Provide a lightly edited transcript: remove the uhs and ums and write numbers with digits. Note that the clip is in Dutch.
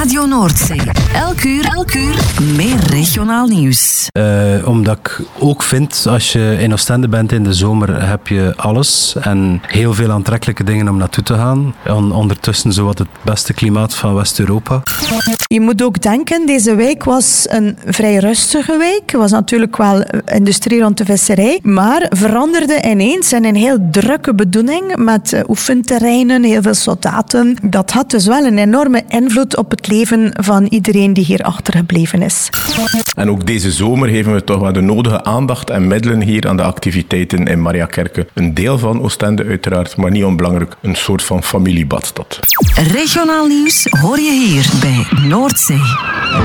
Radio Noordzee. Elk uur meer regionaal nieuws. Omdat ik ook vind, als je in Oostende bent in de zomer, heb je alles en heel veel aantrekkelijke dingen om naartoe te gaan. Ondertussen zowat het beste klimaat van West-Europa. Je moet ook denken, deze week was een vrij rustige week. Er was natuurlijk wel industrie rond de visserij, maar veranderde ineens in een heel drukke bedoeling met oefenterreinen, heel veel soldaten. Dat had dus wel een enorme invloed op het leven van iedereen die hier achtergebleven is. En ook deze zomer geven we toch wel de nodige aandacht en middelen hier aan de activiteiten in Mariakerke. Een deel van Oostende uiteraard, maar niet onbelangrijk, een soort van familiebadstad. Regionaal nieuws hoor je hier bij Noordzee.